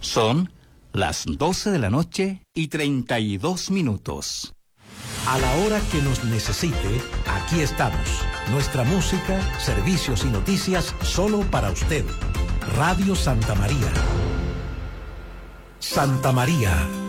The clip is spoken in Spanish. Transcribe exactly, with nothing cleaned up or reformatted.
Son las doce de la noche y treinta y dos minutos. A la hora que nos necesite, aquí estamos. Nuestra música, servicios y noticias solo para usted. Radio Santa María. Santa María,